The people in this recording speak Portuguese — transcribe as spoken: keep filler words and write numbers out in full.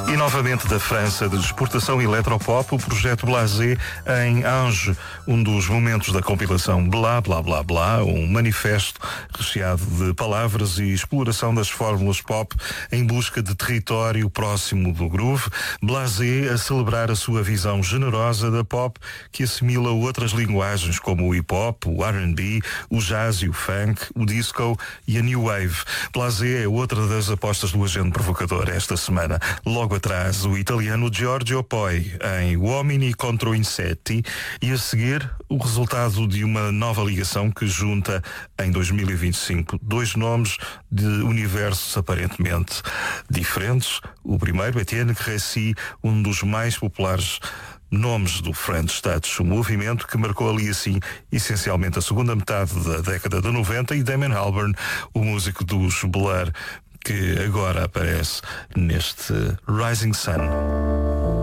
E novamente da França, de exportação eletropop, o projeto Blasé em Ange, um dos momentos da compilação Blá Blá Blá Blá, um manifesto recheado de palavras e exploração das fórmulas pop em busca de território próximo do groove. Blasé a celebrar a sua visão generosa da pop, que assimila outras linguagens como o hip-hop, o R and B, o jazz e o funk, o disco e a new wave. Blasé é outra das apostas do agente provocador esta semana. Logo atrás, o italiano Giorgio Poi em Uomini contro Insetti, e a seguir o resultado de uma nova ligação que junta em dois mil e vinte e cinco dois nomes de universos aparentemente diferentes. O primeiro, Etienne Crécy, um dos mais populares nomes do French Touch, um movimento que marcou ali assim essencialmente a segunda metade da década de noventa, e Damon Albarn, o músico dos Blur, que agora aparece neste Rising Sun.